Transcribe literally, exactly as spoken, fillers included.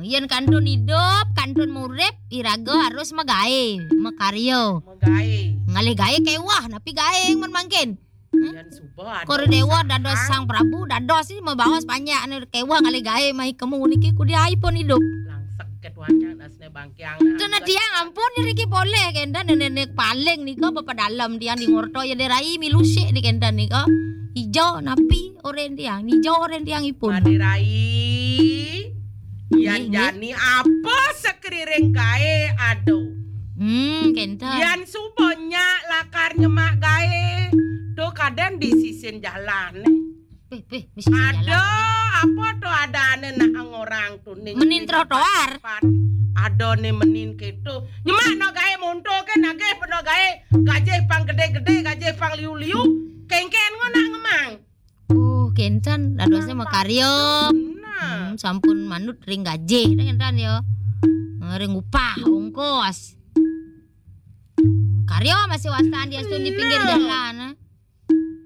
yen kantun hidup, kantun murip, iraga harus magae, makaryo. Magae. Ngalih gae kewah, napi gae yang mangkin. Yan suba. Kor dewa dados sang Prabu, dados ini mabawas banyak nih kewah ngalih gae mai kamu niki ku dia pun hidup. Langsek ket wancang asne bangkiang. Tuna dia ampun niki boleh kenda nenek paling nika bapak dalam dia di ngorto ya derai milusik di kenda nika. Ijo napi oren tiang, ijo oren tiang ipun. Padirai. Yan jani apa sekeriring gae aduh. Hmm, kenta. Yan subonya lakar nyemak gae. Do kadang di sisin jalan. Peh, peh, mesti jalan. Aduh, apa tuh ada ane nak orang tuh nih. Menin trotoar. Ada nih menin gitu. Nyemak no gae munto kan nage peno gae gaje pang gede-gede gaje pang liu-liu. Kengken ngonak ngemang. Oh, kencan dadosnya makaryo. Nah. Hmm, sampun manut ring gaje kencan yo. Ring upah ongkos. Karyo masih wastaan dia di pinggir jalan.